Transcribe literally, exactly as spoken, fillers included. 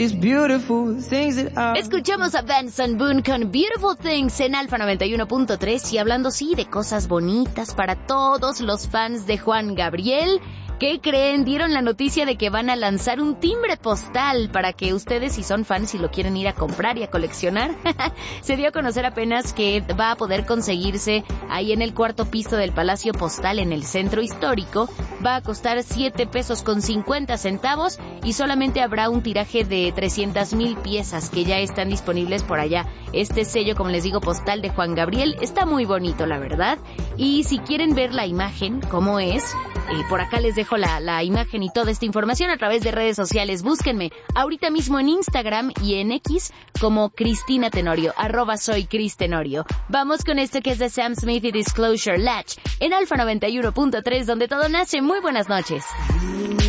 these beautiful things that are... Escuchamos a Benson Boone con Beautiful Things en Alfa noventa y uno punto tres y hablando sí de cosas bonitas para todos los fans de Juan Gabriel. ¿Qué creen? Dieron la noticia de que van a lanzar un timbre postal para que ustedes, si son fans y lo quieren ir a comprar y a coleccionar, se dio a conocer apenas que va a poder conseguirse ahí en el cuarto piso del Palacio Postal en el centro histórico. Va a costar siete pesos con cincuenta centavos y solamente habrá un tiraje de trescientas mil piezas que ya están disponibles por allá. Este sello, como les digo, postal de Juan Gabriel, está muy bonito, la verdad. Y si quieren ver la imagen, cómo es, eh, por acá les dejo la, la imagen y toda esta información a través de redes sociales. Búsquenme ahorita mismo en Instagram y en X como Cristina Tenorio, arroba soy Cris Tenorio. Vamos con esto que es de Sam Smith y Disclosure Latch en Alfa noventa y uno punto tres, donde todo nace. Muy buenas noches.